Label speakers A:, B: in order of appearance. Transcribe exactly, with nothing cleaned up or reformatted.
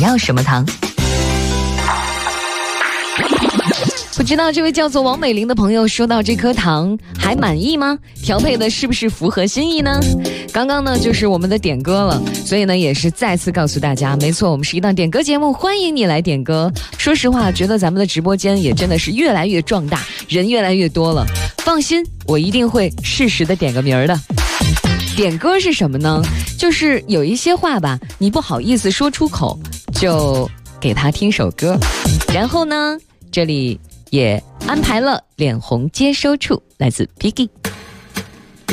A: 要什么糖？不知道这位叫做王美玲的朋友收到这颗糖还满意吗？调配的是不是符合心意呢？刚刚呢就是我们的点歌了，所以呢也是再次告诉大家，没错，我们是一档点歌节目，欢迎你来点歌。说实话，觉得咱们的直播间也真的是越来越壮大，人越来越多了。放心，我一定会适时的点个名儿的。点歌是什么呢？就是有一些话吧，你不好意思说出口，就给他听首歌。然后呢，这里也安排了脸红接收处，来自 Piggy。